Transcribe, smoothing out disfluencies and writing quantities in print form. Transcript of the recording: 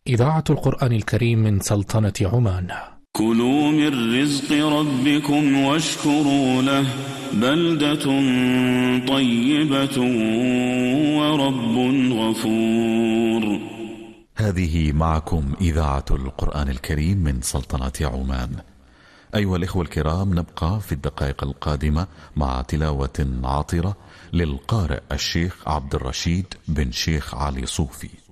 إذاعة القرآن الكريم من سلطنة عمان. كلوا من رزق ربكم واشكروا له بلدة طيبة ورب غفور. هذه معكم إذاعة القرآن الكريم من سلطنة عمان. أيها الإخوة الكرام، نبقى في الدقائق القادمة مع تلاوة عاطرة للقارئ الشيخ عبد الرشيد بن شيخ علي صوفي.